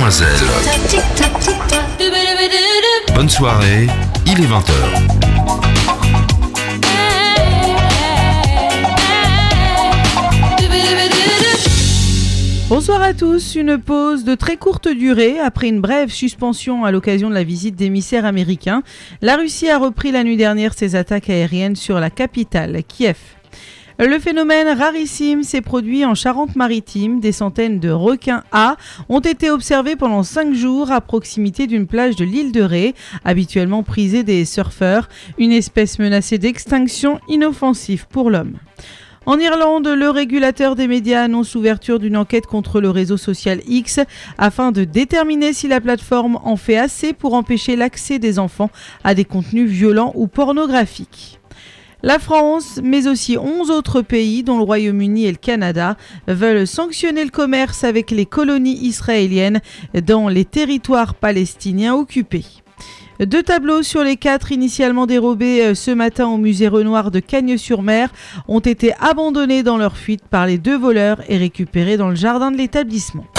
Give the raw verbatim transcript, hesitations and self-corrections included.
Demoiselle. Bonne soirée, il est vingt heures. Bonsoir à tous, une pause de très courte durée après une brève suspension à l'occasion de la visite d'émissaires américains. La Russie a repris la nuit dernière ses attaques aériennes sur la capitale, Kiev. Le phénomène rarissime s'est produit en Charente-Maritime. Des centaines de requins A ont été observés pendant cinq jours à proximité d'une plage de l'île de Ré, habituellement prisée des surfeurs, une espèce menacée d'extinction, inoffensive pour l'homme. En Irlande, le régulateur des médias annonce l'ouverture d'une enquête contre le réseau social X afin de déterminer si la plateforme en fait assez pour empêcher l'accès des enfants à des contenus violents ou pornographiques. La France, mais aussi onze autres pays, dont le Royaume-Uni et le Canada, veulent sanctionner le commerce avec les colonies israéliennes dans les territoires palestiniens occupés. Deux tableaux sur les quatre initialement dérobés ce matin au musée Renoir de Cagnes-sur-Mer ont été abandonnés dans leur fuite par les deux voleurs et récupérés dans le jardin de l'établissement.